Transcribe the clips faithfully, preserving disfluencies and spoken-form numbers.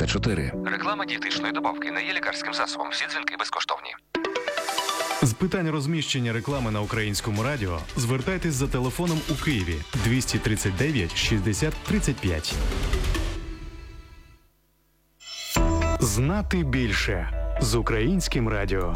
триста чотири. Реклама дієтичної добавки не є лікарським засобом. Всі дзвінки безкоштовні. З питань розміщення реклами на Українському радіо звертайтесь за телефоном у Києві двісті тридцять дев'ять шістдесят тридцять п'ять. Знати більше з Українським радіо.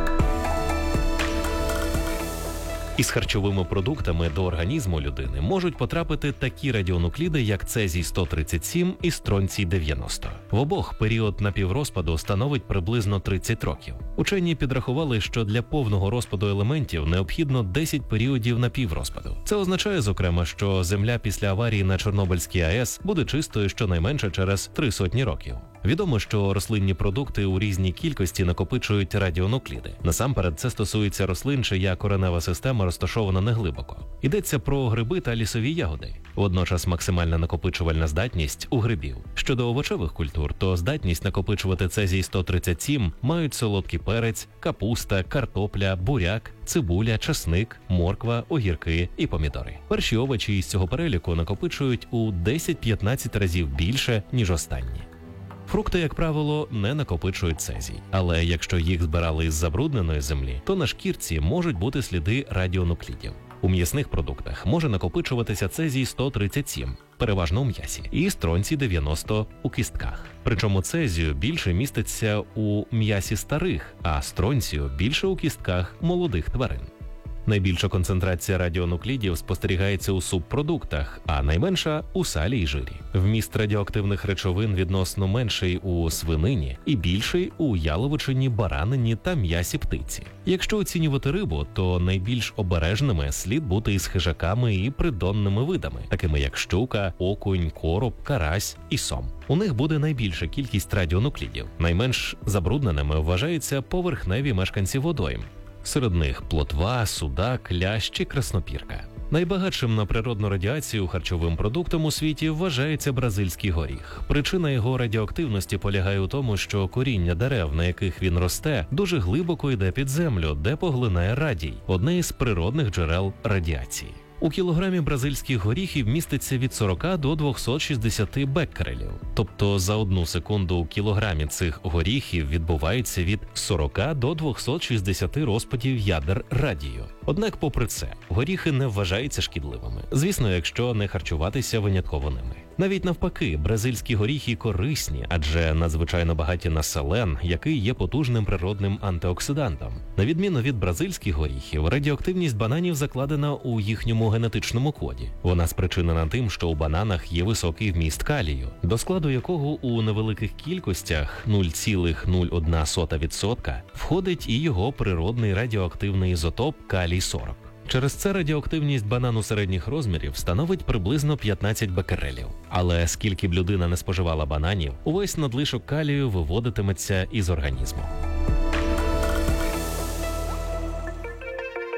Із харчовими продуктами до організму людини можуть потрапити такі радіонукліди, як цезій сто тридцять сім і стронцій дев'яносто. В обох період напіврозпаду становить приблизно тридцять років. Учені підрахували, що для повного розпаду елементів необхідно десять періодів напіврозпаду. Це означає, зокрема, що Земля після аварії на Чорнобильській АЕС буде чистою щонайменше через три сотні років. Відомо, що рослинні продукти у різній кількості накопичують радіонукліди. Насамперед, це стосується рослин, чия коренева система розташована неглибоко. Йдеться про гриби та лісові ягоди. Водночас максимальна накопичувальна здатність у грибів. Щодо овочевих культур, то здатність накопичувати цезій сто тридцять сім мають солодкий перець, капуста, картопля, буряк, цибуля, часник, морква, огірки і помідори. Перші овочі із цього переліку накопичують у десять-п'ятнадцять разів більше, ніж останні. Фрукти, як правило, не накопичують цезій. Але якщо їх збирали із забрудненої землі, то на шкірці можуть бути сліди радіонуклідів. У м'ясних продуктах може накопичуватися цезій сто тридцять сім, переважно у м'ясі, і стронцій дев'яносто у кістках. Причому цезію більше міститься у м'ясі старих, а стронцію більше у кістках молодих тварин. Найбільша концентрація радіонуклідів спостерігається у субпродуктах, а найменша – у салі і жирі. Вміст радіоактивних речовин відносно менший у свинині і більший у яловичині, баранині та м'ясі птиці. Якщо оцінювати рибу, то найбільш обережними слід бути із хижаками і придонними видами, такими як щука, окунь, короб, карась і сом. У них буде найбільша кількість радіонуклідів. Найменш забрудненими вважаються поверхневі мешканці водойм. Серед них плотва, судак, лящ чи краснопірка. Найбагатшим на природну радіацію харчовим продуктом у світі вважається бразильський горіх. Причина його радіоактивності полягає у тому, що коріння дерев, на яких він росте, дуже глибоко йде під землю, де поглинає радій – одне із природних джерел радіації. У кілограмі бразильських горіхів міститься від сорока до двохсот шістдесяти беккерелів. Тобто за одну секунду у кілограмі цих горіхів відбувається від сорока до двохсот шістдесяти розпадів ядер радію. Однак, попри це, горіхи не вважаються шкідливими. Звісно, якщо не харчуватися винятково ними. Навіть навпаки, бразильські горіхи корисні, адже надзвичайно багаті на селен, який є потужним природним антиоксидантом. На відміну від бразильських горіхів, радіоактивність бананів закладена у їхньому генетичному коді. Вона спричинена тим, що у бананах є високий вміст калію, до складу якого у невеликих кількостях нуль цілих нуль одна сотих відсотка входить і його природний радіоактивний ізотоп калій сорок. Через це радіоактивність банану середніх розмірів становить приблизно п'ятнадцять беккерелів. Але скільки б людина не споживала бананів, увесь надлишок калію виводитиметься із організму.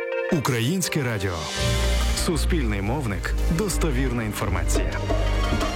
Українське радіо. Суспільний мовник. Достовірна інформація.